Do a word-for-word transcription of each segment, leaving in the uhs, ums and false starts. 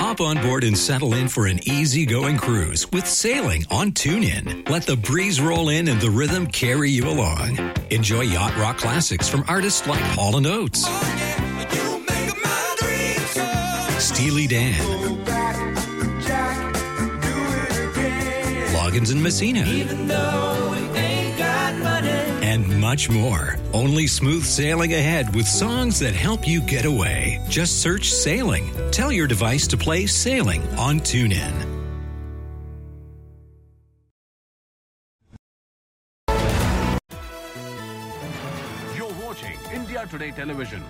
Hop on board and settle in for an easy-going cruise with sailing on TuneIn. Let the breeze roll in and the rhythm carry you along. Enjoy yacht rock classics from artists like Hall and Oates, Oh, yeah, you make my dreams come. Steely Dan, Go back, Jack, do it again. Loggins and Messina, Even though we ain't got money. and much more. Only smooth sailing ahead with songs that help you get away. Just search Sailing. Tell your device to play Sailing on TuneIn. You're watching India Today Television.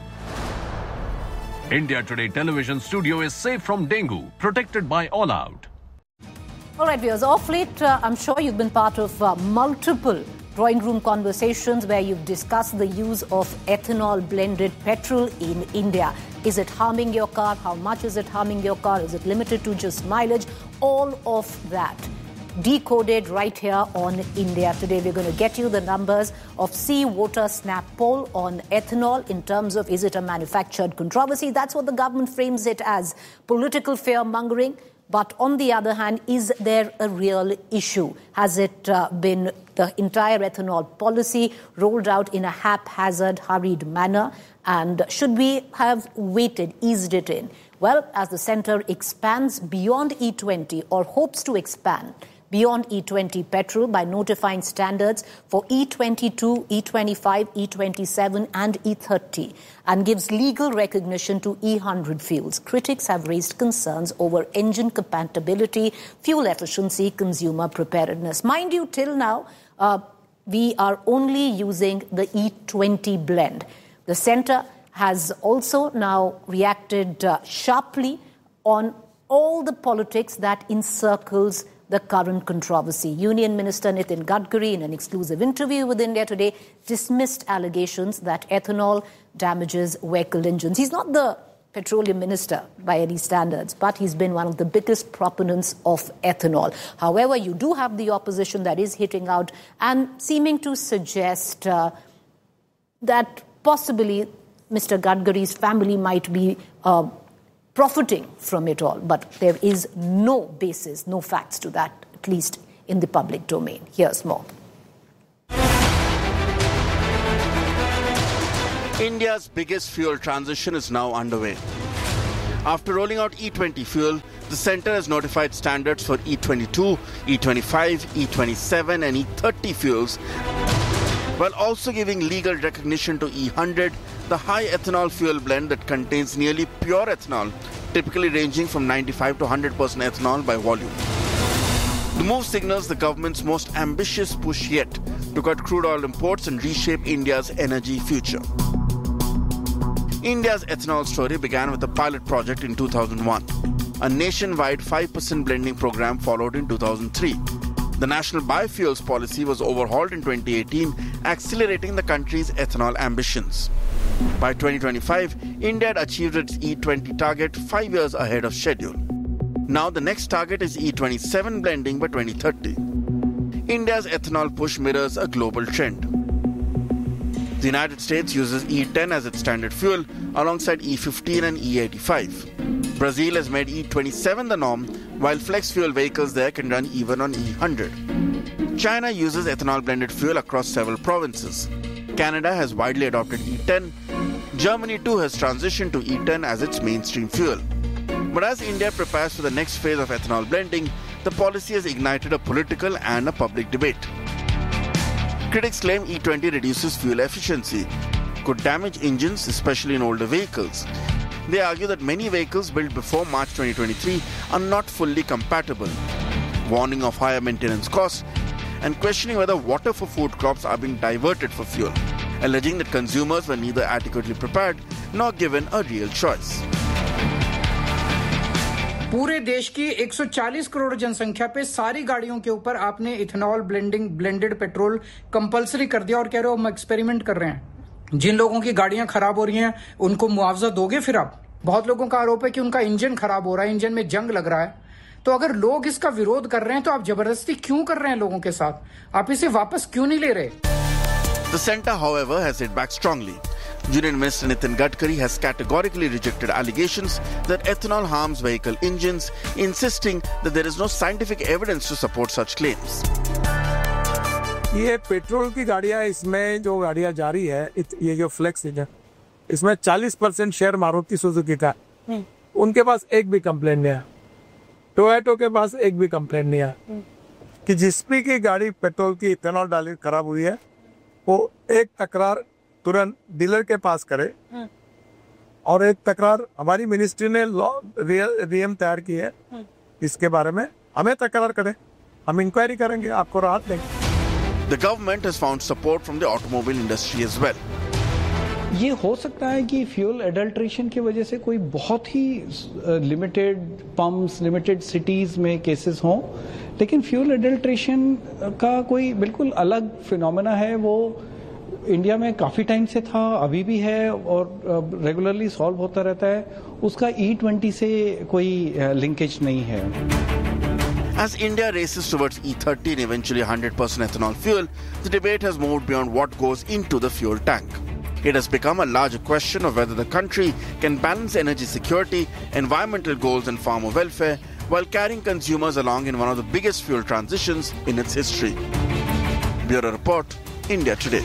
India Today Television studio is safe from dengue, protected by All Out. All right, viewers, off late, uh, I'm sure you've been part of uh, multiple drawing room conversations where you've discussed the use of ethanol-blended petrol in India. Is it harming your car? How much is it harming your car? Is it limited to just mileage? All of that decoded right here on India Today. We're going to get you the numbers of Sea Water Snap poll on ethanol in terms of is it a manufactured controversy? That's what the government frames it as, political fear-mongering. But on the other hand, is there a real issue? Has it uh, been the entire ethanol policy rolled out in a haphazard, hurried manner? And should we have waited, eased it in? Well, as the centre expands beyond E twenty or hopes to expand beyond E twenty petrol by notifying standards for E twenty-two, E twenty-five, E twenty-seven and E thirty and gives legal recognition to E one hundred fuels. Critics have raised concerns over engine compatibility, fuel efficiency, consumer preparedness. Mind you, till now, uh, we are only using the E twenty blend. The centre has also now reacted uh, sharply on all the politics that encircles the current controversy. Union Minister Nitin Gadkari, in an exclusive interview with India Today, dismissed allegations that ethanol damages vehicle engines. He's not the petroleum minister by any standards, but he's been one of the biggest proponents of ethanol. However, you do have the opposition that is hitting out and seeming to suggest uh, that possibly Mister Gadkari's family might be uh, profiting from it all, but there is no basis, no facts to that, at least in the public domain. Here's more. India's biggest fuel transition is now underway. After rolling out E twenty fuel, the centre has notified standards for E twenty-two, E twenty-five, E twenty-seven and E thirty fuels, while also giving legal recognition to E one hundred, the high ethanol fuel blend that contains nearly pure ethanol, typically ranging from ninety-five to one hundred percent ethanol by volume. The move signals the government's most ambitious push yet to cut crude oil imports and reshape India's energy future. India's ethanol story began with a pilot project in two thousand one. A nationwide five percent blending program followed in two thousand three. The national biofuels policy was overhauled in twenty eighteen, accelerating the country's ethanol ambitions. By twenty twenty-five, India had achieved its E twenty target five years ahead of schedule. Now the next target is E twenty-seven blending by twenty thirty. India's ethanol push mirrors a global trend. The United States uses E ten as its standard fuel alongside E fifteen and E eighty-five. Brazil has made E twenty-seven the norm, while flex fuel vehicles there can run even on E one hundred. China uses ethanol blended fuel across several provinces. Canada has widely adopted E ten. Germany too has transitioned to E ten as its mainstream fuel. But as India prepares for the next phase of ethanol blending, the policy has ignited a political and a public debate. Critics claim E twenty reduces fuel efficiency, could damage engines, especially in older vehicles. They argue that many vehicles built before March twenty twenty-three are not fully compatible, warning of higher maintenance costs and questioning whether water for food crops are being diverted for fuel, alleging that consumers were neither adequately prepared nor given a real choice. पूरे देश की एक सौ चालीस करोड़ जनसंख्या पे सारी गाड़ियों के ऊपर आपने ethanol blending blended petrol compulsory कर दिया और कह रहे हो हम एक्सपेरिमेंट कर रहे हैं। जिन लोगों की गाड़ियां खराब हो रही हैं उनको मुआवजा दोगे फिर आप? बहुत लोगों का आरोप है कि उनका इंजन खराब हो रहा है, इंजन में जंग लग रहा है। तो अगर लोग इसका विरोध कर रहे हैं तो आप जबरदस्ती क्यों कर रहे हैं लोगों के साथ? आप इसे वापस क्यों नहीं ले रहे? The centre, however, has hit back strongly. Union Minister Nitin Gadkari has categorically rejected allegations that ethanol harms vehicle engines, insisting that there is no scientific evidence to support such claims. ये petrol की गाड़ियां, इसमें जो गाड़ियां जा रही है, ये जो फ्लेक्स है, इसमें चालीस परसेंट शेयर मारुति सुजुकी का है। उनके पास एक भी कंप्लेंट नहीं है। टोयोटा के पास एक भी कंप्लेंट नहीं है कि जिसपी की गाड़ी पेट्रोल की इथेनॉल डाली खराब हुई है, वो एक तकरार तुरंत डीलर के पास करे और एक तकरार हमारी मिनिस्ट्री ने लॉ रियम तैयार की है, इसके बारे में हमें तकरार करें, हम इंक्वायरी करेंगे, आपको राहत देंगे। The government has found support from the automobile industry as well. ये हो सकता है कि फ्यूल एडल्ट्रेशन की वजह से कोई बहुत ही लिमिटेड पंप्स, लिमिटेड सिटीज में केसेस हों, लेकिन फ्यूल एडल्ट्रेशन का कोई बिल्कुल अलग फिनोमेना है। वो इंडिया में काफी टाइम से था, अभी भी है और रेगुलरली सॉल्व होता रहता है। उसका ई ट्वेंटी से कोई लिंकेज नहीं है। As India races towards E thirty and eventually one hundred percent ethanol fuel, the debate has moved beyond what goes into the fuel tank. It has become a larger question of whether the country can balance energy security, environmental goals and farmer welfare while carrying consumers along in one of the biggest fuel transitions in its history. Bureau Report, India Today.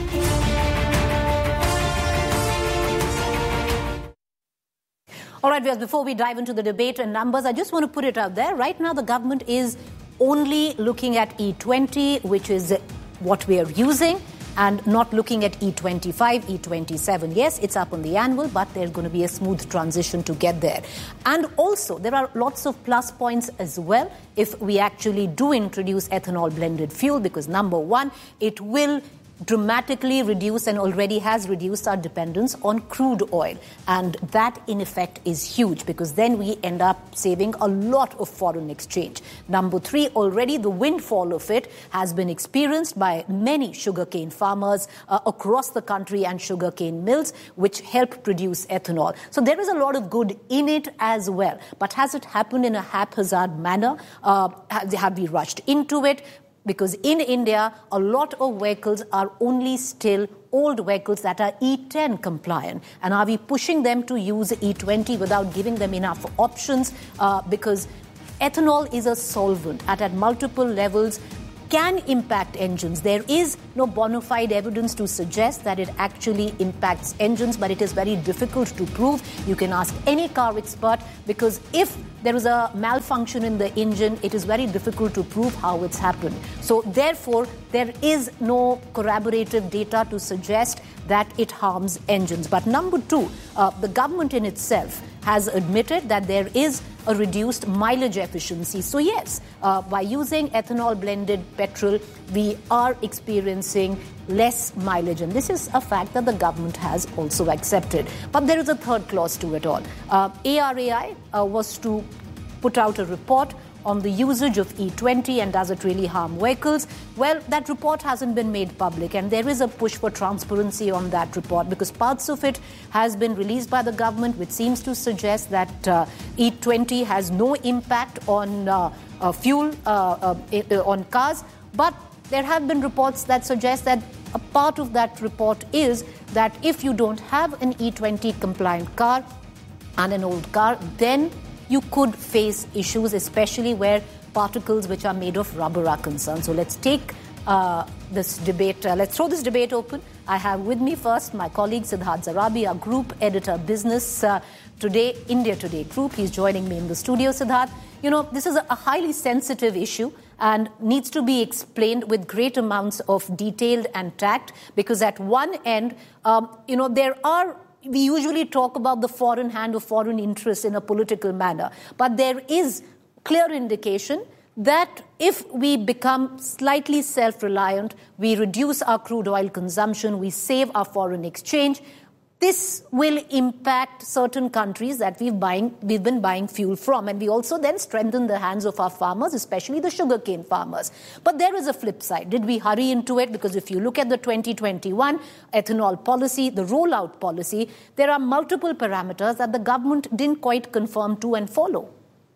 All right, viewers, before we dive into the debate and numbers, I just want to put it out there. Right now, the government is only looking at E twenty, which is what we are using, and not looking at E twenty-five, E twenty-seven. Yes, it's up on the anvil, but there's going to be a smooth transition to get there. And also, there are lots of plus points as well if we actually do introduce ethanol blended fuel, because number one, it will dramatically reduce and already has reduced our dependence on crude oil. And that, in effect, is huge, because then we end up saving a lot of foreign exchange. Number three, already the windfall of it has been experienced by many sugarcane farmers uh, across the country and sugarcane mills, which help produce ethanol. So there is a lot of good in it as well. But has it happened in a haphazard manner? Uh, have we rushed into it? Because in India, a lot of vehicles are only still old vehicles that are E ten compliant. And are we pushing them to use E twenty without giving them enough options? Uh, because ethanol is a solvent at, at multiple levels, can impact engines. There is no bona fide evidence to suggest that it actually impacts engines, but it is very difficult to prove. You can ask any car expert, because if there is a malfunction in the engine, it is very difficult to prove how it's happened. So therefore, there is no corroborative data to suggest that it harms engines. But number two, uh, the government in itself has admitted that there is a reduced mileage efficiency. So yes, uh, by using ethanol blended petrol, we are experiencing less mileage. And this is a fact that the government has also accepted. But there is a third clause to it all. Uh, A R A I uh, was to put out a report on the usage of E twenty and does it really harm vehicles? Well, that report hasn't been made public, and there is a push for transparency on that report, because parts of it has been released by the government, which seems to suggest that uh, E twenty has no impact on uh, uh, fuel uh, uh, on cars. But there have been reports that suggest that a part of that report is that if you don't have an E twenty compliant car and an old car, then you could face issues, especially where particles which are made of rubber are concerned. So let's take uh, this debate, uh, let's throw this debate open. I have with me first my colleague Siddharth Zarabi, our Group Editor Business uh, Today, India Today Group. He's joining me in the studio. Siddharth, you know, this is a highly sensitive issue and needs to be explained with great amounts of detail and tact, because at one end, um, you know, there are we usually talk about the foreign hand or foreign interest in a political manner. But there is clear indication that if we become slightly self-reliant, we reduce our crude oil consumption, we save our foreign exchange, this will impact certain countries that we've, buying, we've been buying fuel from. And we also then strengthen the hands of our farmers, especially the sugarcane farmers. But there is a flip side. Did we hurry into it? Because if you look at the twenty twenty-one ethanol policy, the rollout policy, there are multiple parameters that the government didn't quite confirm to and follow.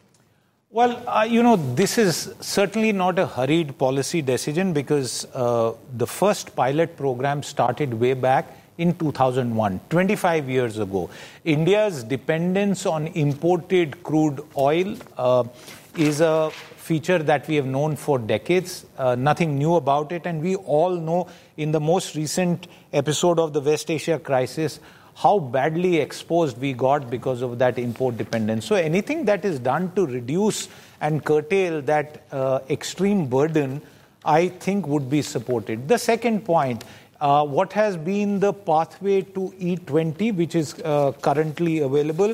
Well, uh, you know, this is certainly not a hurried policy decision, because uh, the first pilot program started way back in two thousand one, twenty-five years ago. India's dependence on imported crude oil uh, is a feature that we have known for decades, uh, nothing new about it, and we all know in the most recent episode of the West Asia crisis how badly exposed we got because of that import dependence. So anything that is done to reduce and curtail that uh, extreme burden, I think would be supported. The second point, uh, what has been the pathway to E twenty, which is uh, currently available?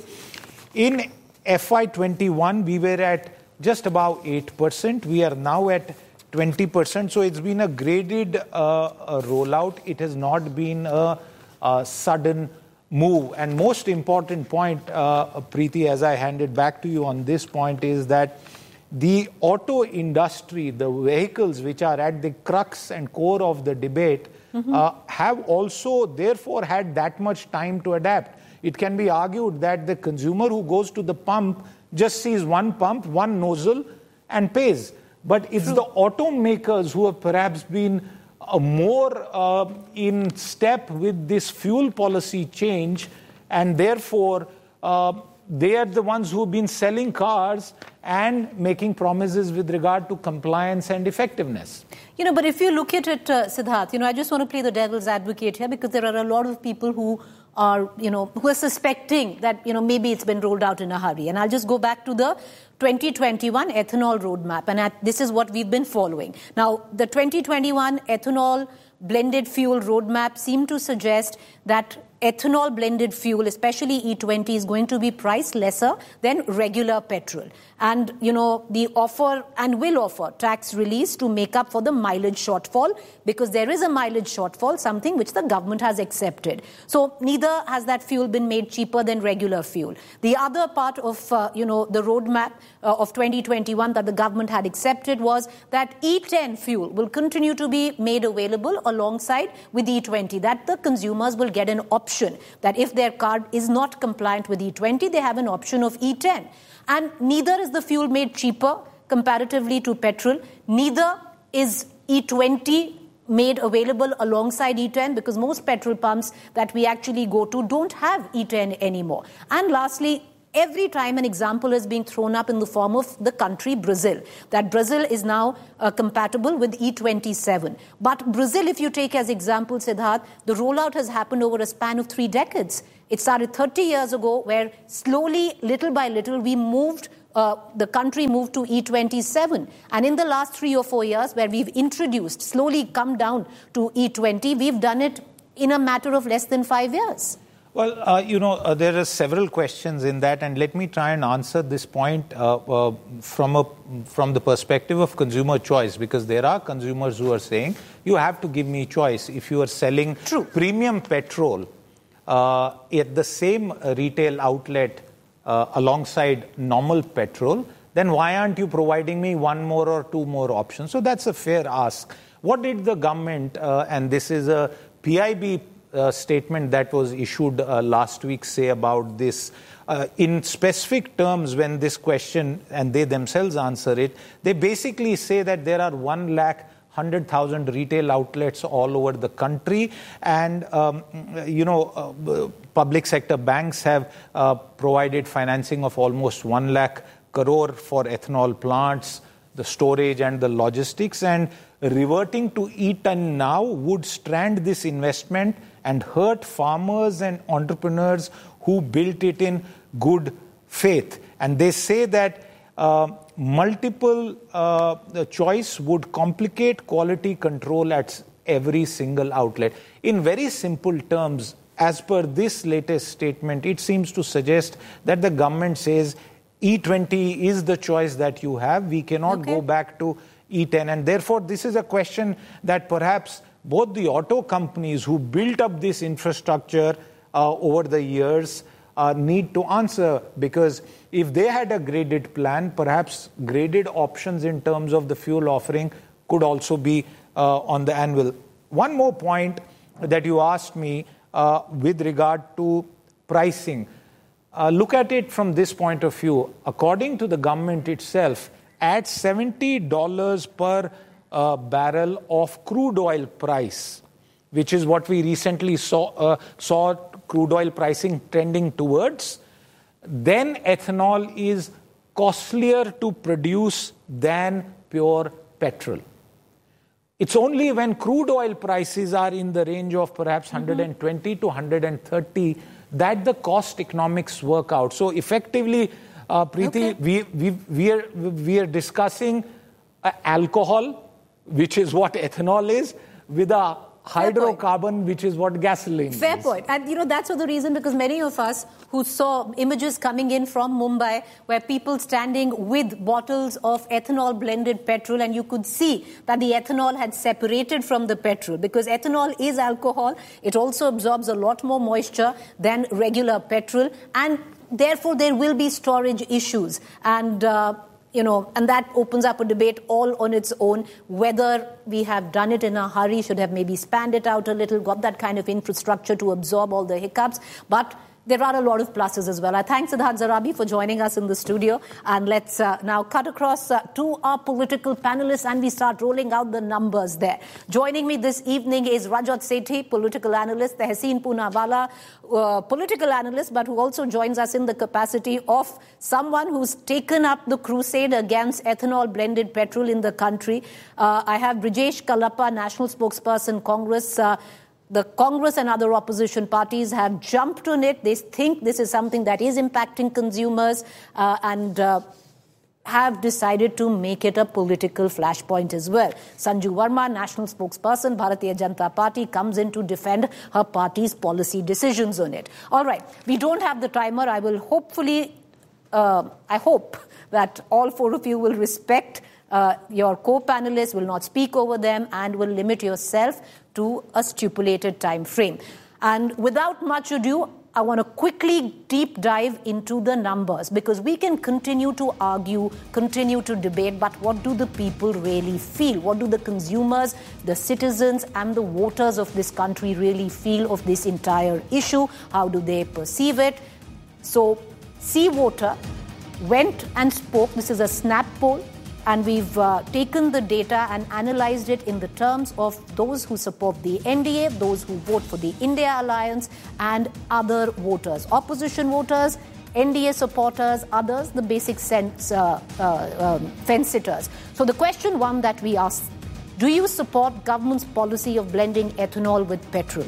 In F Y twenty-one, we were at just about eight percent. We are now at twenty percent. So it's been a graded uh, a rollout. It has not been a, a sudden move. And most important point, uh, Preeti, as I hand it back to you on this point, is that the auto industry, the vehicles which are at the crux and core of the debate, mm-hmm. uh, have also therefore had that much time to adapt. It can be argued that the consumer who goes to the pump just sees one pump, one nozzle, and pays. But it's True. the automakers who have perhaps been uh, more uh, in step with this fuel policy change, and therefore uh, they are the ones who have been selling cars and making promises with regard to compliance and effectiveness. You know, but if you look at it, uh, Siddharth, you know, I just want to play the devil's advocate here, because there are a lot of people who are, you know, who are suspecting that, you know, maybe it's been rolled out in a hurry. And I'll just go back to the twenty twenty-one ethanol roadmap, and at, this is what we've been following. Now, the twenty twenty-one ethanol blended fuel roadmap seemed to suggest that ethanol blended fuel, especially E twenty, is going to be priced lesser than regular petrol. And, you know, the offer and will offer tax release to make up for the mileage shortfall, because there is a mileage shortfall, something which the government has accepted. So neither has that fuel been made cheaper than regular fuel. The other part of, uh, you know, the roadmap uh, of twenty twenty-one that the government had accepted was that E ten fuel will continue to be made available alongside with E twenty, that the consumers will get an option that if their card is not compliant with E twenty, they have an option of E ten. And neither is the fuel made cheaper comparatively to petrol. Neither is E twenty made available alongside E ten, because most petrol pumps that we actually go to don't have E ten anymore. And lastly, every time an example is being thrown up in the form of the country Brazil, that Brazil is now uh, compatible with E twenty-seven. But Brazil, if you take as example, Siddharth, the rollout has happened over a span of three decades. It started thirty years ago, where slowly, little by little, we moved, uh, the country moved to E twenty-seven. And in the last three or four years, where we've introduced, slowly come down to E twenty, we've done it in a matter of less than five years. Well, uh, you know, uh, there are several questions in that, and let me try and answer this point uh, uh, from a from the perspective of consumer choice, because there are consumers who are saying, you have to give me choice. If you are selling True. premium petrol uh, at the same retail outlet uh, alongside normal petrol, then why aren't you providing me one more or two more options? So that's a fair ask. What did the government, uh, and this is a P I B Uh, statement that was issued uh, last week, say about this uh, in specific terms, when this question, and they themselves answer it, they basically say that there are one lakh hundred thousand retail outlets all over the country, and um, you know uh, public sector banks have uh, provided financing of almost one lakh crore for ethanol plants, the storage and the logistics, and reverting to E ten now would strand this investment and hurt farmers and entrepreneurs who built it in good faith. And they say that uh, multiple uh, choice would complicate quality control at every single outlet. In very simple terms, as per this latest statement, it seems to suggest that the government says E twenty is the choice that you have. We cannot okay. go back to E ten. And therefore, this is a question that perhaps both the auto companies who built up this infrastructure uh, over the years uh, need to answer, because if they had a graded plan, perhaps graded options in terms of the fuel offering could also be uh, on the anvil. One more point that you asked me uh, with regard to pricing. Uh, look at it from this point of view. According to the government itself, at seventy dollars per Uh, barrel of crude oil price, which is what we recently saw, uh, saw crude oil pricing trending towards, then ethanol is costlier to produce than pure petrol. It's only when crude oil prices are in the range of perhaps mm-hmm. one hundred twenty to one hundred thirty that the cost economics work out. So effectively, uh, Preeti, okay. we, we, we, are, we are discussing uh, alcohol, which is what ethanol is, with a hydrocarbon, which is what gasoline Fair is. point. And, you know, that's for the reason because many of us who saw images coming in from Mumbai where people standing with bottles of ethanol-blended petrol, and you could see that the ethanol had separated from the petrol because ethanol is alcohol. It also absorbs a lot more moisture than regular petrol, and therefore there will be storage issues. And... Uh, You know, and that opens up a debate all on its own, whether we have done it in a hurry, should have maybe spanned it out a little, got that kind of infrastructure to absorb all the hiccups. But there are a lot of pluses as well. I thank Siddharth Zarabi for joining us in the studio. And let's uh, now cut across uh, to our political panelists and we start rolling out the numbers there. Joining me this evening is Rajat Sethi, political analyst, Tehseen Poonawala, uh, political analyst, but who also joins us in the capacity of someone who's taken up the crusade against ethanol-blended petrol in the country. Uh, I have Brijesh Kalappa, national spokesperson, Congress. Uh, The Congress and other opposition parties have jumped on it. They think this is something that is impacting consumers uh, and uh, have decided to make it a political flashpoint as well. Sanju Verma, national spokesperson, Bharatiya Janata Party, comes in to defend her party's policy decisions on it. All right, we don't have the timer. I will hopefully, uh, I hope that all four of you will respect uh, your co-panelists, will not speak over them, and will limit yourself to a stipulated time frame. And without much ado, I want to quickly deep dive into the numbers because we can continue to argue, continue to debate, but what do the people really feel? What do the consumers, the citizens, and the voters of this country really feel of this entire issue? How do they perceive it? So, C-Voter went and spoke. This is a snap poll. And we've uh, taken the data and analyzed it in the terms of those who support the N D A, those who vote for the India Alliance, and other voters. Opposition voters, N D A supporters, others, the basic sense, uh, uh, um, fence-sitters. So the question one that we asked, do you support government's policy of blending ethanol with petrol?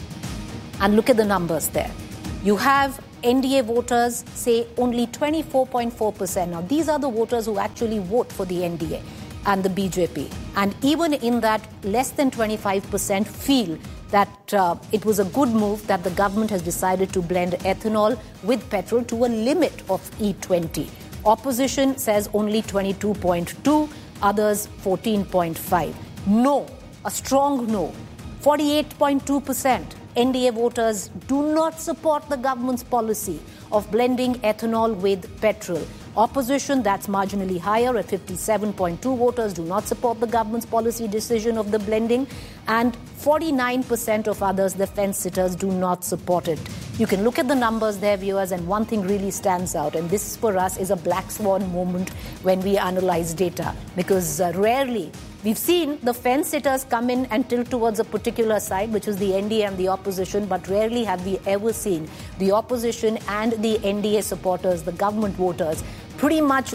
And look at the numbers there. You have N D A voters say only twenty-four point four percent. Now, these are the voters who actually vote for the N D A and the B J P. And even in that, less than twenty-five percent feel that uh, it was a good move that the government has decided to blend ethanol with petrol to a limit of E twenty. Opposition says only twenty-two point two, others fourteen point five. No, a strong no, forty-eight point two percent. N D A voters do not support the government's policy of blending ethanol with petrol. Opposition, that's marginally higher at fifty-seven point two voters, do not support the government's policy decision of the blending. And forty-nine percent of others, the fence-sitters, do not support it. You can look at the numbers there, viewers, and one thing really stands out. And this, for us, is a black swan moment when we analyze data. Because uh, rarely we've seen the fence-sitters come in and tilt towards a particular side, which is the N D A and the opposition, but rarely have we ever seen the opposition and the N D A supporters, the government voters, pretty much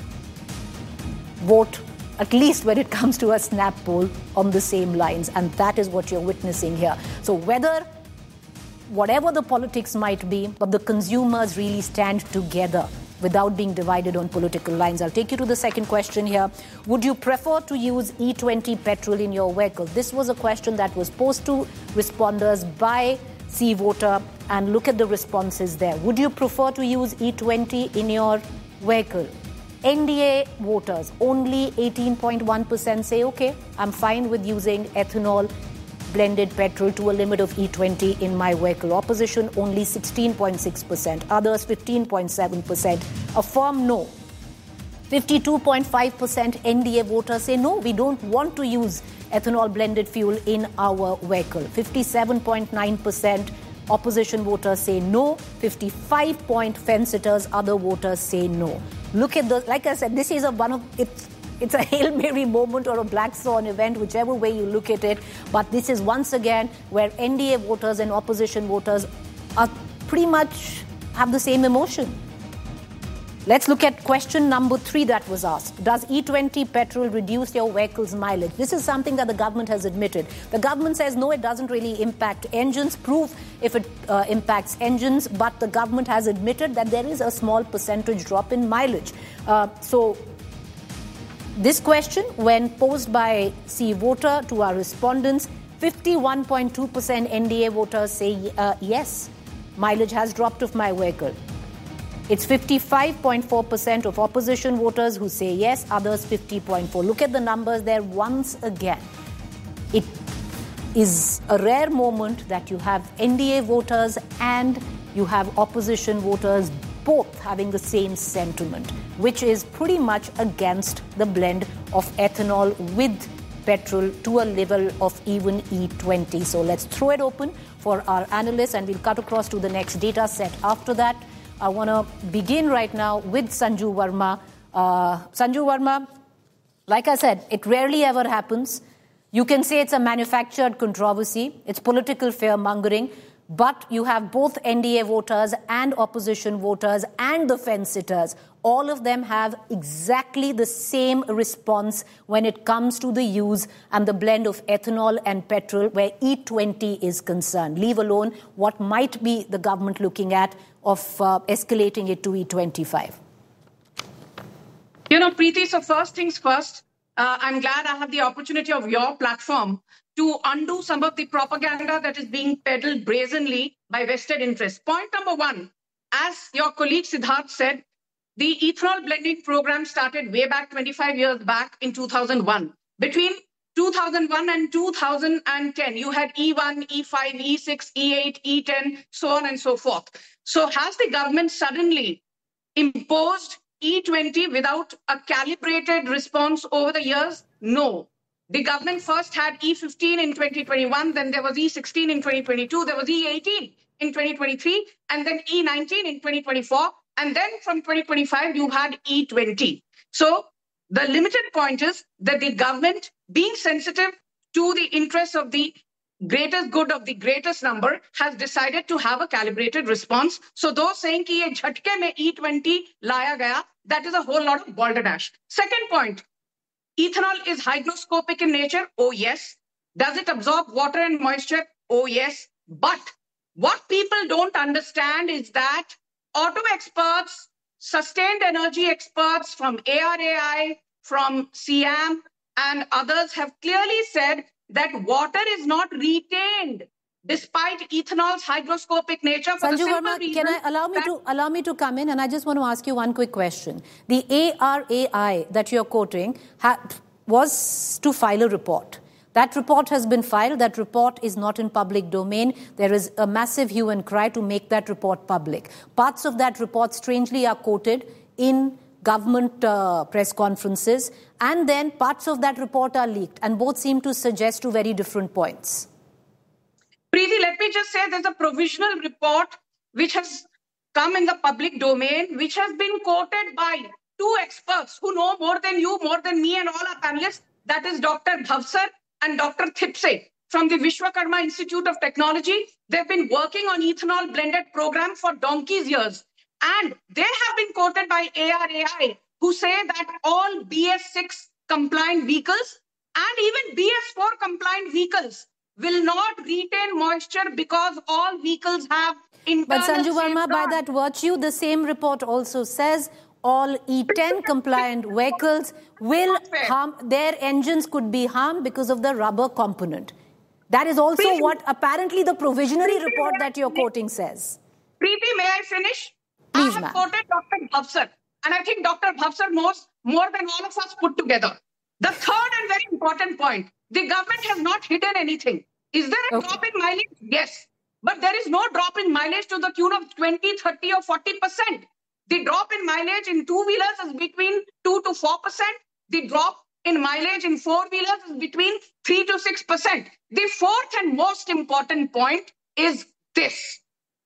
vote, at least when it comes to a snap poll, on the same lines. And that is what you're witnessing here. So whether, whatever the politics might be, but the consumers really stand together without being divided on political lines. I'll take you to the second question here. Would you prefer to use E twenty petrol in your vehicle? This was a question that was posed to responders by C-Voter, and look at the responses there. Would you prefer to use E twenty in your vehicle? N D A voters, only eighteen point one percent say, okay, I'm fine with using ethanol blended petrol to a limit of E twenty in my vehicle. Opposition, only sixteen point six percent. Others, fifteen point seven percent. A firm no. fifty-two point five percent N D A voters say no, we don't want to use ethanol blended fuel in our vehicle. fifty-seven point nine percent opposition voters say no. fifty-five point fence-sitters, other voters say no. Look at the, like I said, this is a one of, it's it's a Hail Mary moment or a black swan event, whichever way you look at it. But this is once again where N D A voters and opposition voters are pretty much have the same emotion. Let's look at question number three that was asked. Does E twenty petrol reduce your vehicle's mileage? This is something that the government has admitted. The government says, no, it doesn't really impact engines. Proof if it uh, impacts engines. But the government has admitted that there is a small percentage drop in mileage. Uh, so this question, when posed by C Voter to our respondents, fifty-one point two percent N D A voters say uh, yes, mileage has dropped of my vehicle. It's fifty-five point four percent of opposition voters who say yes, others fifty point four. Look at the numbers there once again. It is a rare moment that you have N D A voters and you have opposition voters both having the same sentiment, which is pretty much against the blend of ethanol with petrol to a level of even E twenty. So let's throw it open for our analysts and we'll cut across to the next data set after that. I want to begin right now with Sanju Verma. Uh, Sanju Verma, like I said, it rarely ever happens. You can say it's a manufactured controversy. It's political fear-mongering. But you have both N D A voters and opposition voters and the fence-sitters. All of them have exactly the same response when it comes to the use and the blend of ethanol and petrol where E twenty is concerned, leave alone what might be the government looking at of uh, escalating it to E twenty-five. You know, Preeti, so first things first, uh, I'm glad I have the opportunity of your platform to undo some of the propaganda that is being peddled brazenly by vested interests. Point number one, as your colleague Siddharth said, the ethanol blending program started way back twenty-five years back in two thousand one. Between two thousand one and two thousand ten, you had E one, E five, E six, E eight, E ten, so on and so forth. So has the government suddenly imposed E twenty without a calibrated response over the years? No. The government first had E fifteen in twenty twenty-one, then there was E sixteen in twenty twenty-two, there was E eighteen in twenty twenty-three, and then E nineteen in twenty twenty-four, and then from twenty twenty-five, you had E twenty. So the limited point is that the government, being sensitive to the interests of the greatest good of the greatest number, has decided to have a calibrated response. So those saying ki ye jhatke mein E twenty laya gaya, that is a whole lot of balderdash. Second point, ethanol is hygroscopic in nature. Oh, yes. Does it absorb water and moisture? Oh, yes. But what people don't understand is that auto experts, sustained energy experts from A R A I, from C I A M, and others have clearly said that water is not retained despite ethanol's hygroscopic nature. For Sanju the simple Verma, reason can I allow me to allow me to come in? And I just want to ask you one quick question. The A R A I that you're quoting ha- was to file a report. That report has been filed. That report is not in public domain. There is a massive hue and cry to make that report public. Parts of that report, strangely, are quoted in government uh, press conferences, and then parts of that report are leaked, and both seem to suggest two very different points. Preeti, let me just say there's a provisional report which has come in the public domain, which has been quoted by two experts who know more than you, more than me and all our panelists. That is Doctor Bhavsar and Doctor Thipse from the Vishwakarma Institute of Technology. They've been working on ethanol blended program for donkey's years. And they have been quoted by A R A I, who say that all B S six compliant vehicles and even B S four compliant vehicles will not retain moisture because all vehicles have internal... But Sanju Verma, by that virtue, the same report also says all E ten compliant vehicles will harm, their engines could be harmed because of the rubber component. That is also Preeti, what apparently the provisionary report that you're quoting says. Preeti, may I finish? Please, I have quoted Doctor Bhavsar, and I think Doctor Bhavsar knows more than all of us put together. The third and very important point, the government has not hidden anything. Is there a okay. drop in mileage? Yes. But there is no drop in mileage to the tune of twenty, thirty or forty percent. The drop in mileage in two-wheelers is between two to four percent. The drop in mileage in four-wheelers is between three to six percent. The fourth and most important point is this.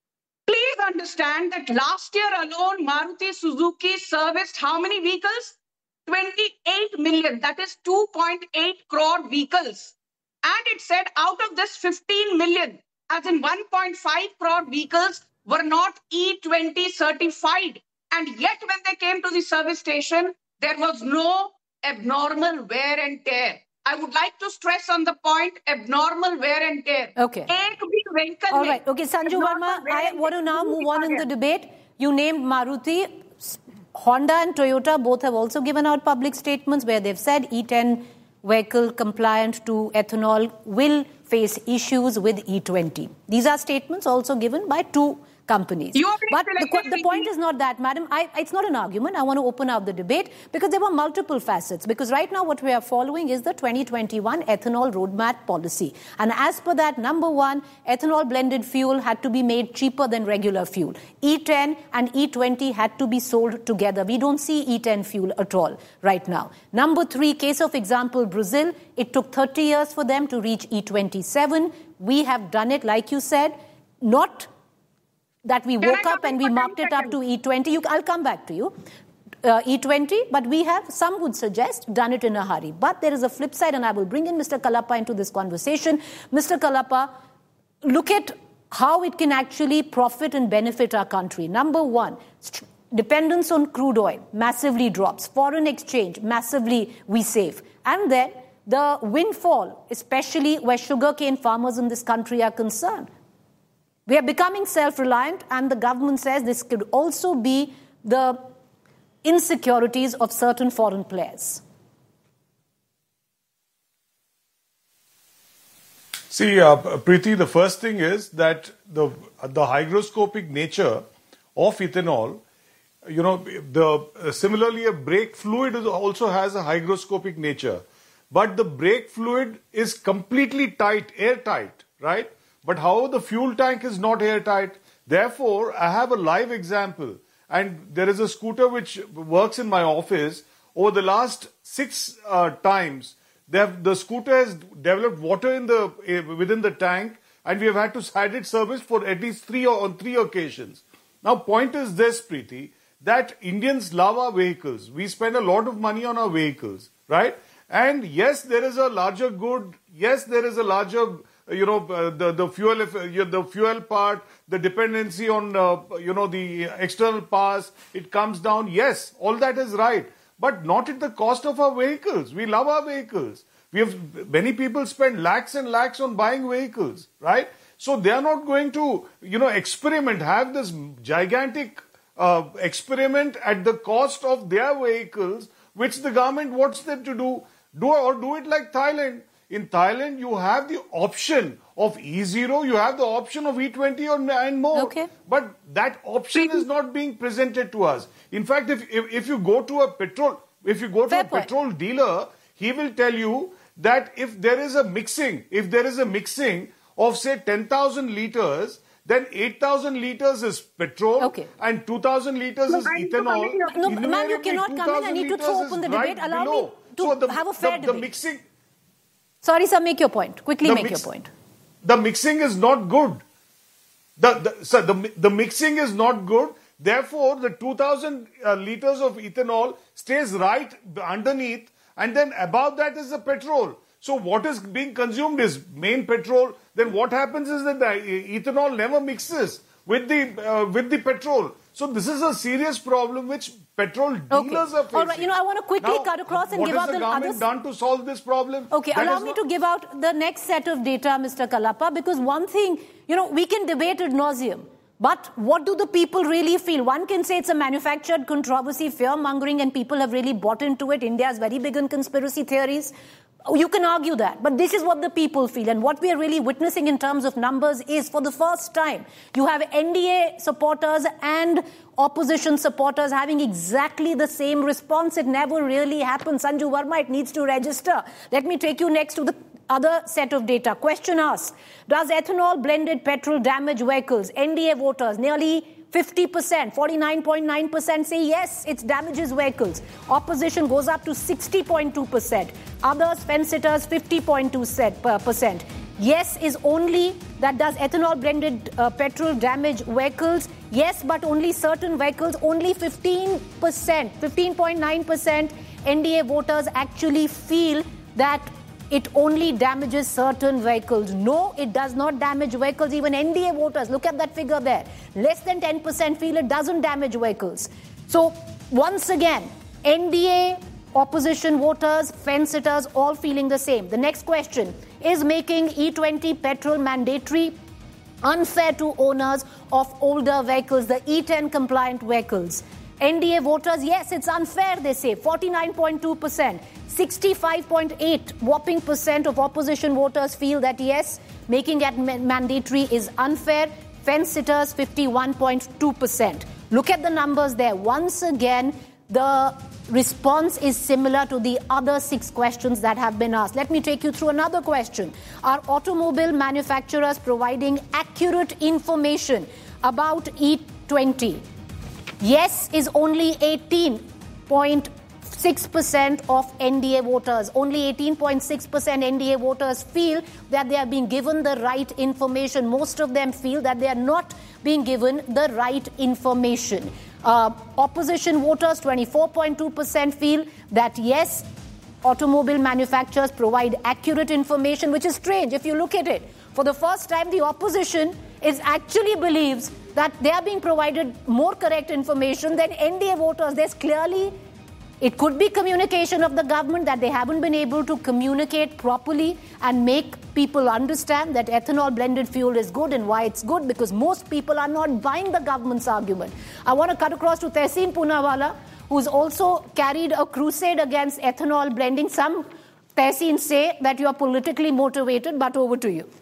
Please understand that last year alone, Maruti Suzuki serviced how many vehicles? twenty-eight million, that is two point eight crore vehicles. And it said out of this fifteen million, as in one point five crore vehicles were not E twenty certified. And yet when they came to the service station, there was no abnormal wear and tear. I would like to stress on the point, abnormal wear and tear. Okay. All right. Okay, Sanju Verma, I want to now move on in the debate. You named Maruti. Honda and Toyota both have also given out public statements where they've said E ten vehicle compliant to ethanol will face issues with E twenty. These are statements also given by two companies. But the, the point is not that, madam. I, it's not an argument. I want to open up the debate because there were multiple facets. Because right now what we are following is the twenty twenty-one ethanol roadmap policy. And as per that, number one, ethanol blended fuel had to be made cheaper than regular fuel. E ten and E twenty had to be sold together. We don't see E ten fuel at all right now. Number three, case of example, Brazil. It took thirty years for them to reach E twenty-seven. We have done it, like you said, not that we woke up and we marked it up to E twenty. You, I'll come back to you. Uh, E twenty, but we have, some would suggest, done it in a hurry. But there is a flip side, and I will bring in Mister Kalappa into this conversation. Mister Kalappa, look at how it can actually profit and benefit our country. Number one, dependence on crude oil massively drops. Foreign exchange, massively we save. And then the windfall, especially where sugarcane farmers in this country are concerned. We are becoming self-reliant, and the government says this could also be the insecurities of certain foreign players. See, uh, Preeti, the first thing is that the the hygroscopic nature of ethanol, you know, the uh, similarly a brake fluid is also has a hygroscopic nature, but the brake fluid is completely tight, airtight, right? But how the fuel tank is not airtight. Therefore, I have a live example. And there is a scooter which works in my office. Over the last six uh, times, they have, the scooter has developed water in the uh, within the tank, and we have had to had it serviced for at least three or on three occasions. Now, point is this, Preeti, that Indians love our vehicles. We spend a lot of money on our vehicles, right? And yes, there is a larger good. Yes, there is a larger. You know, uh, the, the fuel, uh, the fuel part, the dependency on, uh, you know, the external powers, it comes down. Yes, all that is right. But not at the cost of our vehicles. We love our vehicles. We have, many people spend lakhs and lakhs on buying vehicles, right? So they are not going to, you know, experiment, have this gigantic uh, experiment at the cost of their vehicles, which the government wants them to do, do or do it like Thailand. In Thailand, you have the option of E zero, you have the option of E twenty or, and more. Okay. But that option is not being presented to us. In fact, if, if, if you go to a petrol, if you go to Fair a point. petrol dealer, he will tell you that if there is a mixing, if there is a mixing of say ten thousand liters, then eight thousand liters is petrol Okay. and two thousand liters is ethanol. No, ma'am, you cannot come in. I need to throw open the debate. Right Allow below. me to so the, have a fair the, debate. The mixing, Sorry, sir, make your point. Quickly The make mix- your point. the mixing is not good. The, the, sir, the, the mixing is not good. Therefore, the two thousand uh, liters of ethanol stays right underneath, and then above that is the petrol. So what is being consumed is main petrol. Then what happens is that the ethanol never mixes with the uh, with the petrol. So this is a serious problem which petrol dealers Okay. are facing. All right, you know, I want to quickly Now, cut across and what give has out the the government others. done to solve this problem? Okay, That allow is me not- to give out the next set of data, Mister Kalappa, because one thing, you know, we can debate ad nauseum, but what do the people really feel? One can say it's a manufactured controversy, fear-mongering, and people have really bought into it. India is very big in conspiracy theories. You can argue that, but this is what the people feel. And what we are really witnessing in terms of numbers is, for the first time, you have N D A supporters and opposition supporters having exactly the same response. It never really happens. Sanju Verma, it needs to register. Let me take you next to the other set of data. Question asked, does ethanol blended petrol damage vehicles? N D A voters, nearly fifty percent, forty-nine point nine percent say yes, it damages vehicles. Opposition goes up to sixty point two percent. Others, fence-sitters, fifty point two percent. Yes is only that does ethanol blended uh, petrol damage vehicles? Yes, but only certain vehicles, only fifteen percent, fifteen point nine percent. N D A voters actually feel that it only damages certain vehicles. No, it does not damage vehicles. Even N D A voters, look at that figure there. Less than ten percent feel it doesn't damage vehicles. So once again, N D A, opposition voters, fence-sitters, all feeling the same. The next question, is making E twenty petrol mandatory unfair to owners of older vehicles, the E ten compliant vehicles? N D A voters, yes, it's unfair, they say, forty-nine point two percent. sixty-five point eight whopping percent of opposition voters feel that, yes, making it ma- mandatory is unfair. Fence-sitters, fifty-one point two percent. Look at the numbers there. Once again, the response is similar to the other six questions that have been asked. Let me take you through another question. Are automobile manufacturers providing accurate information about E twenty? Yes is only eighteen point six percent of N D A voters. Only eighteen point six percent N D A voters feel that they are being given the right information. Most of them feel that they are not being given the right information. Uh, opposition voters, twenty-four point two percent feel that, yes, automobile manufacturers provide accurate information, which is strange if you look at it. For the first time, the opposition is actually believes that they are being provided more correct information than N D A voters. There's clearly, it could be communication of the government that they haven't been able to communicate properly and make people understand that ethanol blended fuel is good and why it's good, because most people are not buying the government's argument. I want to cut across to Tehseen Poonawalla, who's also carried a crusade against ethanol blending. Some, Tehseen, say that you are politically motivated, but over to you.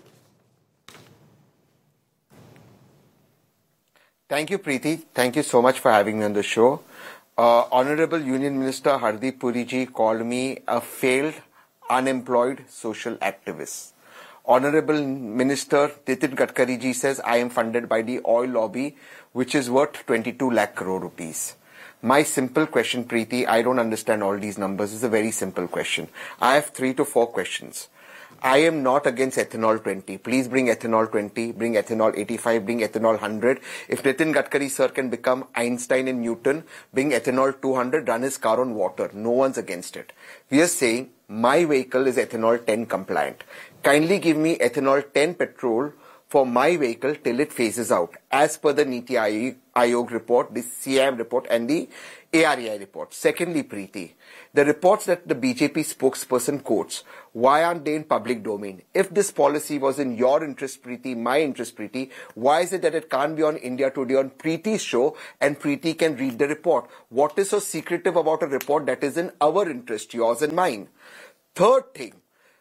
Thank you, Preeti. Thank you so much for having me on the show. Uh, Honorable Union Minister Hardeep Puri ji called me a failed, unemployed social activist. Honorable Minister Nitin Gadkari ji says I am funded by the oil lobby, which is worth twenty-two lakh crore rupees. My simple question, Preeti, I don't understand all these numbers. It's a very simple question. I have three to four questions. I am not against ethanol twenty. Please bring ethanol twenty, bring ethanol eighty-five, bring ethanol one hundred. If Nitin Gadkari sir can become Einstein and Newton, bring ethanol two hundred, run his car on water. No one's against it. We are saying my vehicle is ethanol ten compliant. Kindly give me ethanol ten petrol for my vehicle till it phases out, as per the Niti Aayog report, the C I M report and the A R A I report. Secondly, Preeti, the reports that the B J P spokesperson quotes, why aren't they in public domain? If this policy was in your interest, Preeti, my interest, Preeti, why is it that it can't be on India Today on Preeti's show and Preeti can read the report? What is so secretive about a report that is in our interest, yours and mine? Third thing,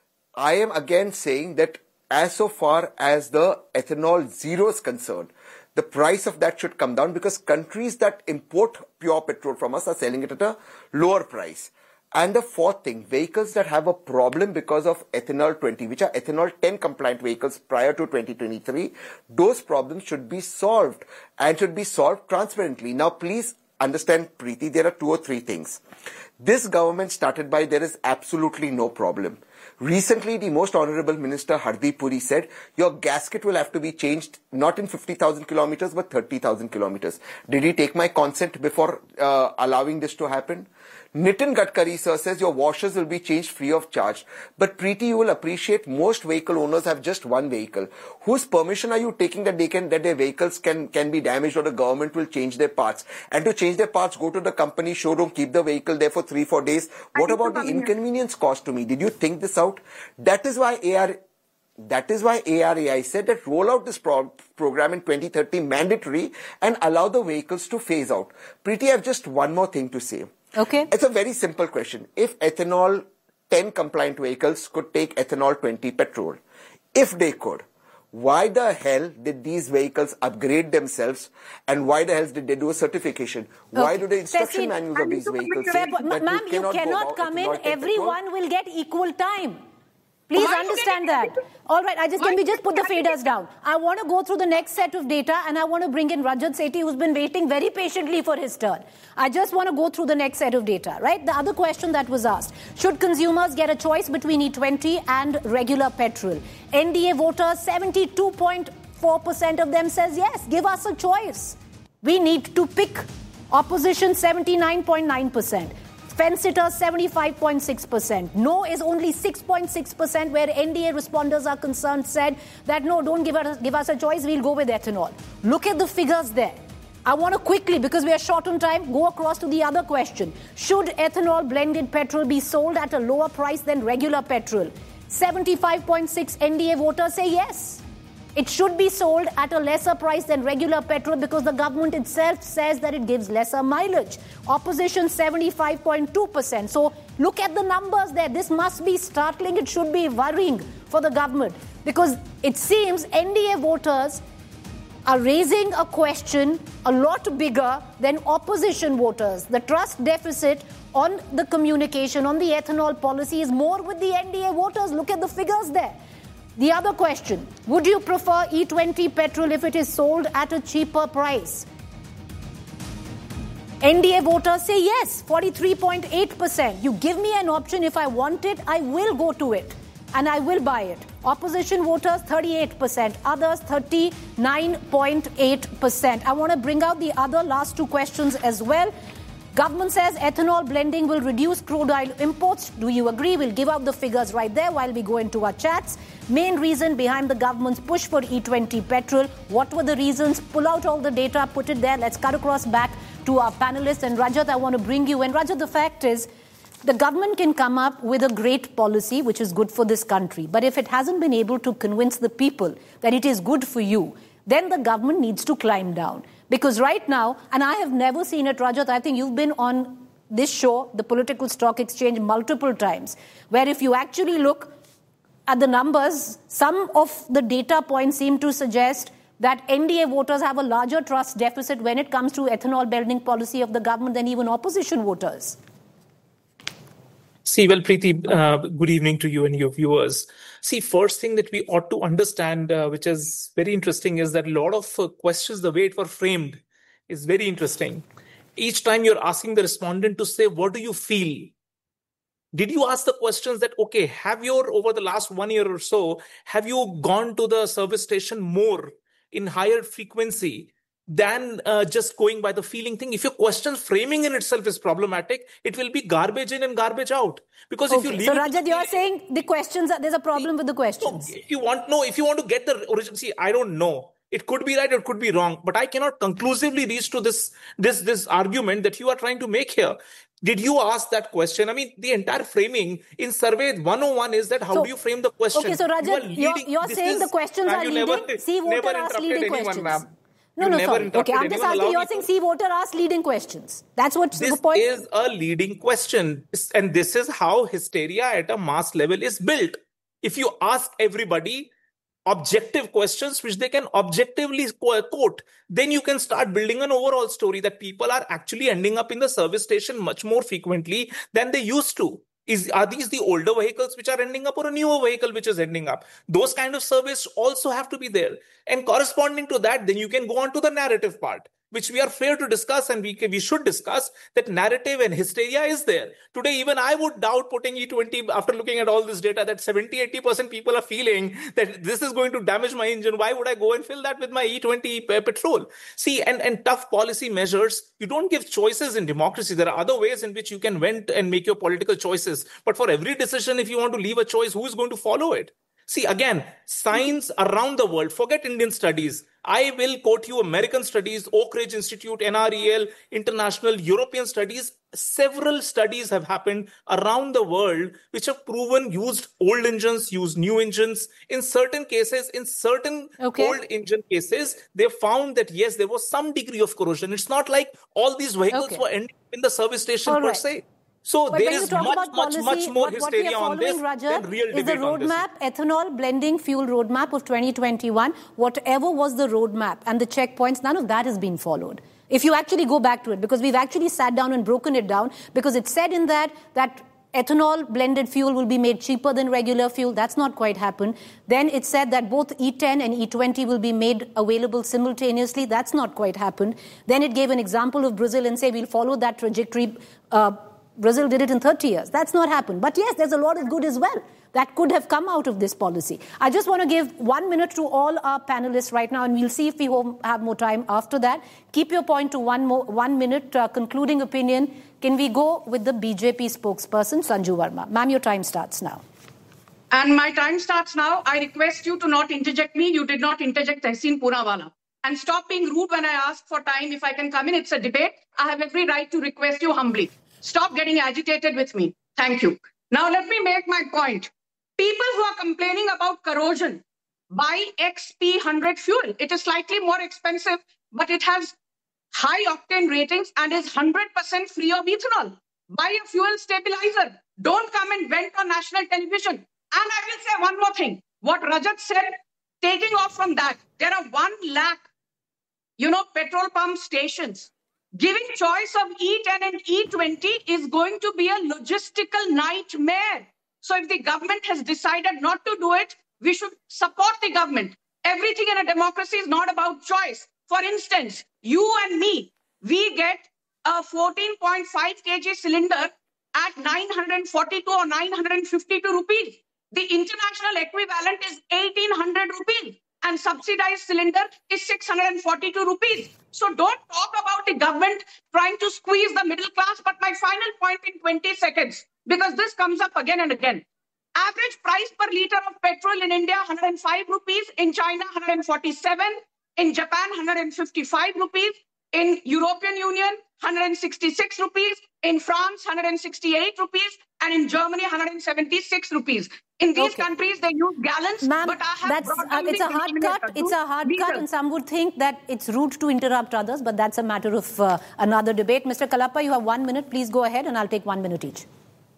I am again saying that as so far as the ethanol zero is concerned, the price of that should come down because countries that import pure petrol from us are selling it at a lower price. And the fourth thing, vehicles that have a problem because of ethanol twenty, which are ethanol ten compliant vehicles prior to twenty twenty-three, those problems should be solved and should be solved transparently. Now, please understand, Preeti, there are two or three things. This government started by there is absolutely no problem. Recently, the most honorable minister Hardeep Puri said your gasket will have to be changed not in fifty thousand kilometers but thirty thousand kilometers. Did he take my consent before uh, allowing this to happen? Nitin Gadkari sir says your washers will be changed free of charge. But Preeti, you will appreciate most vehicle owners have just one vehicle. Whose permission are you taking that they can that their vehicles can, can be damaged or the government will change their parts? And to change their parts, go to the company showroom, keep the vehicle there for three, four days. What about the inconvenience cost to me? Did you think this out? That is why A R That is why A R A I said that roll out this pro- program in twenty thirty mandatory and allow the vehicles to phase out. Preeti, I have just one more thing to say. Okay. It's a very simple question. If ethanol ten compliant vehicles could take ethanol twenty petrol, if they could, why the hell did these vehicles upgrade themselves and why the hell did they do a certification? Okay. Why do the instruction Tehseen, manuals of these vehicles say that Ma'am, you cannot, you cannot come in, everyone petrol? Will get equal time. Please Why understand that. All right, I just Why can we just put the faders down. I want to go through the next set of data and I want to bring in Rajat Sethi, who's been waiting very patiently for his turn. I just want to go through the next set of data, right? The other question that was asked, should consumers get a choice between E twenty and regular petrol? N D A voters, seventy-two point four percent of them says yes, give us a choice. We need to pick. Opposition, seventy-nine point nine percent. Fence sitters, seventy-five point six percent. No is only six point six percent, where N D A responders are concerned said that no, don't give us, give us a choice, we'll go with ethanol. Look at the figures there. I want to quickly, because we are short on time, go across to the other question. Should ethanol blended petrol be sold at a lower price than regular petrol? seventy-five point six N D A voters say yes. It should be sold at a lesser price than regular petrol because the government itself says that it gives lesser mileage. Opposition seventy-five point two percent. So look at the numbers there. This must be startling. It should be worrying for the government because it seems N D A voters are raising a question a lot bigger than opposition voters. The trust deficit on the communication, on the ethanol policy is more with the N D A voters. Look at the figures there. The other question, would you prefer E twenty petrol if it is sold at a cheaper price? N D A voters say yes, forty-three point eight percent. You give me an option, if I want it, I will go to it and I will buy it. Opposition voters, thirty-eight percent. Others, thirty-nine point eight percent. I want to bring out the other last two questions as well. Government says ethanol blending will reduce crude oil imports. Do you agree? We'll give out the figures right there while we go into our chats. Main reason behind the government's push for E twenty petrol. What were the reasons? Pull out all the data, put it there. Let's cut across back to our panelists. And Rajat, I want to bring you in. Rajat, the fact is, the government can come up with a great policy which is good for this country. But if it hasn't been able to convince the people that it is good for you, then the government needs to climb down. Because right now, and I have never seen it, Rajat, I think you've been on this show, the Political Stock Exchange, multiple times, where if you actually look at the numbers, some of the data points seem to suggest that N D A voters have a larger trust deficit when it comes to ethanol blending policy of the government than even opposition voters. See, well, Preeti, uh, good evening to you and your viewers. See, first thing that we ought to understand, uh, which is very interesting, is that a lot of uh, questions, the way it were framed, is very interesting. Each time you're asking the respondent to say, what do you feel? Did you ask the questions that, okay, have you, over the last one year or so, have you gone to the service station more in higher frequency than uh, just going by the feeling thing? If your question framing in itself is problematic, it will be garbage in and garbage out. Because okay, if you leave so it Rajat, you are saying the questions, are, there's a problem with the questions. No, if you want, no, if you want to get the origin, see, I don't know. It could be right, or it could be wrong, but I cannot conclusively reach to this, this, this argument that you are trying to make here. Did you ask that question? I mean, the entire framing in survey one oh one is that how so, do you frame the question? Okay, so Rajat, you are you're, you're saying is, the questions are leading. Never, See, voter asked leading anyone, questions. Ma'am. No, you no, sorry. Okay, I'm just asking, you're saying see voter asked leading questions. That's what this the point is. a leading question. And this is how hysteria at a mass level is built. If you ask everybody objective questions which they can objectively quote, then you can start building an overall story that people are actually ending up in the service station much more frequently than they used to. Is, are these the older vehicles which are ending up or a newer vehicle which is ending up? Those kind of surveys also have to be there. And corresponding to that, then you can go on to the narrative part, which we are fair to discuss and we, can, we should discuss. That narrative and hysteria is there. Today, even I would doubt putting E twenty, after looking at all this data, that seventy to eighty percent people are feeling that this is going to damage my engine. Why would I go and fill that with my E twenty petrol? See, and, and tough policy measures, you don't give choices in democracy. There are other ways in which you can vent and make your political choices. But for every decision, if you want to leave a choice, who is going to follow it? See, again, science around the world, forget Indian studies. I will quote you American studies, Oak Ridge Institute, N R E L, international European studies. Several studies have happened around the world which have proven used old engines, used new engines. In certain cases, in certain okay. old engine cases, they found that, yes, there was some degree of corrosion. It's not like all these vehicles okay. were ending in the service station all per right. se. So but there is much, much, policy, much more what, hysteria what on this Rajat, than real is the roadmap, ethanol blending fuel roadmap of twenty twenty-one. Whatever was the roadmap and the checkpoints, none of that has been followed. If you actually go back to it, because we've actually sat down and broken it down, because it said in that that ethanol blended fuel will be made cheaper than regular fuel. That's not quite happened. Then it said that both E ten and E twenty will be made available simultaneously. That's not quite happened. Then it gave an example of Brazil and say we'll follow that trajectory. Uh, Brazil did it in thirty years. That's not happened. But yes, there's a lot of good as well that could have come out of this policy. I just want to give one minute to all our panelists right now, and we'll see if we have more time after that. Keep your point to one more, one minute, uh, concluding opinion. Can we go with the B J P spokesperson, Sanju Verma? Ma'am, your time starts now. And my time starts now. I request you to not interject me. You did not interject Tehseen Poonawalla. And stop being rude when I ask for time. If I can come in, it's a debate. I have every right to request you humbly. Stop getting agitated with me. Thank you. Now let me make my point. People who are complaining about corrosion, buy X P one hundred fuel. It is slightly more expensive, but it has high octane ratings and is one hundred percent free of ethanol. Buy a fuel stabilizer. Don't come and vent on national television. And I will say one more thing. What Rajat said, taking off from that, there are one lakh, you know, petrol pump stations. Giving choice of E ten and E twenty is going to be a logistical nightmare. So if the government has decided not to do it, we should support the government. Everything in a democracy is not about choice. For instance, you and me, we get a fourteen point five kilogram cylinder at nine hundred forty-two or nine hundred fifty-two rupees. The international equivalent is eighteen hundred rupees and subsidized cylinder is six hundred forty-two rupees. So don't talk about the government trying to squeeze the middle class. But my final point in twenty seconds, because this comes up again and again. Average price per liter of petrol in India, one hundred five rupees. In China, one hundred forty-seven. In Japan, one hundred fifty-five rupees. In European Union, one hundred sixty-six rupees. In France, one hundred sixty-eight rupees. And in Germany, one hundred seventy-six rupees. In these Okay. countries, they use gallons. Ma'am, but I have that's, brought uh, down it's the a hard denominator cut. to It's a hard cut, liters. and some would think that it's rude to interrupt others, but that's a matter of uh, another debate. Mister Kalappa, you have one minute. Please go ahead, and I'll take one minute each.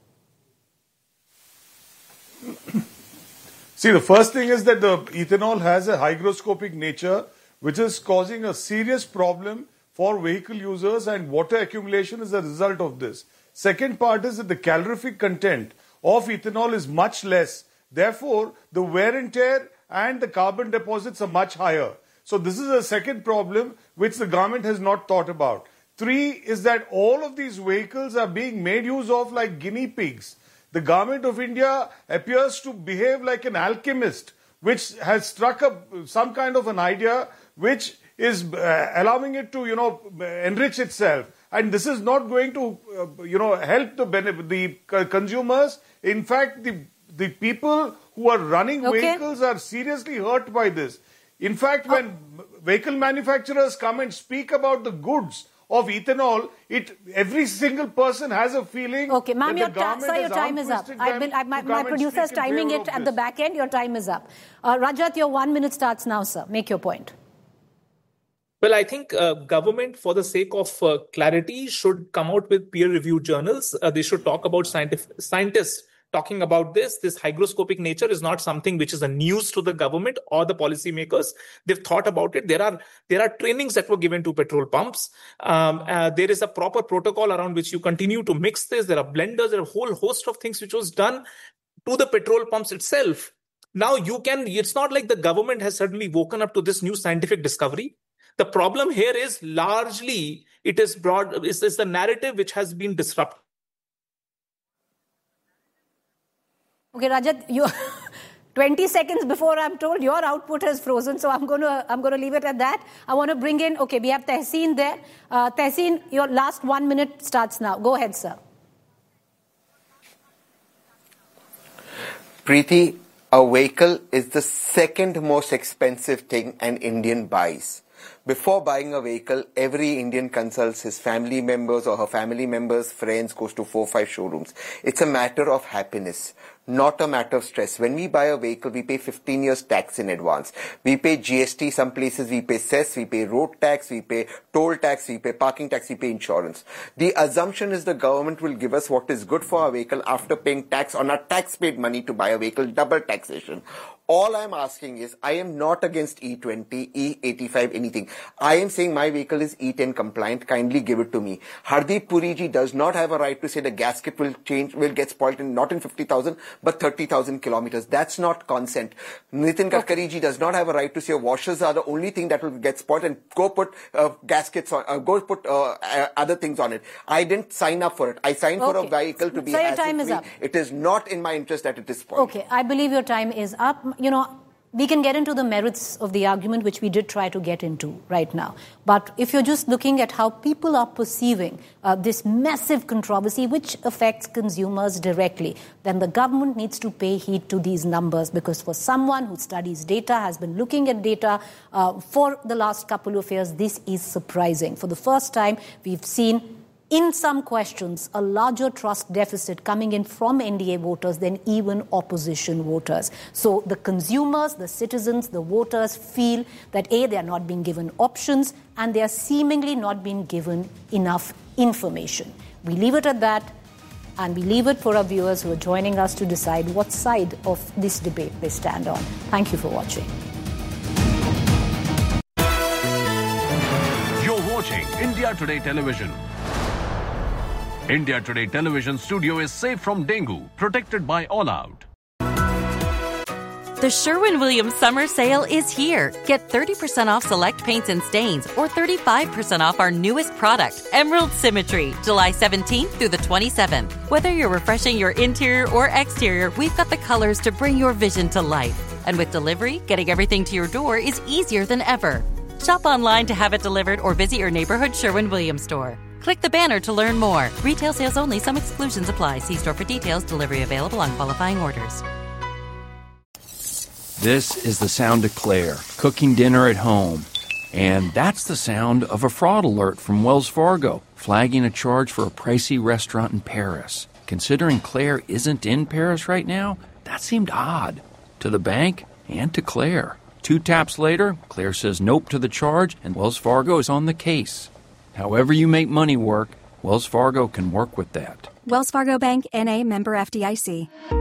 See, the first thing is that the ethanol has a hygroscopic nature, which is causing a serious problem for vehicle users, and water accumulation is a result of this. Second part is that the calorific content of ethanol is much less. Therefore, the wear and tear and the carbon deposits are much higher. So this is a second problem which the government has not thought about. Three is that all of these vehicles are being made use of like guinea pigs. The government of India appears to behave like an alchemist, which has struck up some kind of an idea which is uh, allowing it to, you know, enrich itself. And this is not going to, uh, you know, help the benefit, the uh, consumers. In fact, the the people who are running Okay. vehicles are seriously hurt by this. In fact, when vehicle manufacturers come and speak about the goods of ethanol, it every single person has a feeling. Okay, ma'am, that your, the ta- government sir, your has time is up. arm-twisted I've them been, I, my to my come and producer is speak in timing favor it of at the this. back end. Your time is up. Uh, Rajat, your one minute starts now, sir. Make your point. Well, I think uh, government, for the sake of uh, clarity, should come out with peer-reviewed journals. Uh, they should talk about scientific, scientists talking about this. This hygroscopic nature is not something which is a news to the government or the policymakers. They've thought about it. There are there are trainings that were given to petrol pumps. Um, uh, there is a proper protocol around which you continue to mix this. There are blenders. There are a whole host of things which was done to the petrol pumps itself. Now you can. It's not like the government has suddenly woken up to this new scientific discovery. The problem here is largely it is broad. Is is the narrative which has been disrupted. Okay, Rajat, you twenty seconds before I'm told your output has frozen, so I'm going to I'm going to leave it at that. I want to bring in. Okay, we have Tehseen there. Uh, Tehseen, your last one minute starts now. Go ahead, sir. Preeti, a vehicle is the second most expensive thing an Indian buys. Before buying a vehicle, every Indian consults his family members or her family members, friends, goes to four or five showrooms. It's a matter of happiness, not a matter of stress. When we buy a vehicle, we pay fifteen years tax in advance. We pay G S T, some places we pay cess, we pay road tax, we pay toll tax, we pay parking tax, we pay insurance. The assumption is the government will give us what is good for our vehicle after paying tax on our tax-paid money to buy a vehicle, double taxation. All I'm asking is, I am not against E twenty, E eighty-five, anything. I am saying my vehicle is E ten compliant, kindly give it to me. Hardeep Puri ji does not have a right to say the gasket will change, will get spoiled in, not in fifty thousand, but thirty thousand kilometers. That's not consent. Nitin Gadkari ji does not have a right to say washers are the only thing that will get spoiled and go put uh, gaskets on, uh, go put uh, uh, other things on it. I didn't sign up for it. I signed for a Okay. vehicle to be So your time is hassle-free. up. It is not in my interest that it is spoiled. Okay, I believe your time is up. You know, We can get into the merits of the argument, which we did try to get into right now. But if you're just looking at how people are perceiving uh, this massive controversy, which affects consumers directly, then the government needs to pay heed to these numbers, because for someone who studies data, has been looking at data uh, for the last couple of years, this is surprising. For the first time, we've seen in some questions, a larger trust deficit coming in from N D A voters than even opposition voters. So the consumers, the citizens, the voters feel that A, they are not being given options, and they are seemingly not being given enough information. We leave it at that, and we leave it for our viewers who are joining us to decide what side of this debate they stand on. Thank you for watching. You're watching India Today Television. India Today Television studio is safe from dengue, protected by All Out. The Sherwin-Williams summer sale is here. Get thirty percent off select paints and stains, or thirty-five percent off our newest product, Emerald Symmetry, July seventeenth through the twenty-seventh. Whether you're refreshing your interior or exterior, we've got the colors to bring your vision to life. And with delivery, getting everything to your door is easier than ever. Shop online to have it delivered or visit your neighborhood Sherwin-Williams store. Click the banner to learn more. Retail sales only. Some exclusions apply. See store for details. Delivery available on qualifying orders. This is the sound of Claire, cooking dinner at home. And that's the sound of a fraud alert from Wells Fargo, flagging a charge for a pricey restaurant in Paris. Considering Claire isn't in Paris right now, that seemed odd. To the bank and to Claire. Two taps later, Claire says nope to the charge, and Wells Fargo is on the case. However you make money work, Wells Fargo can work with that. Wells Fargo Bank, N A, member F D I C.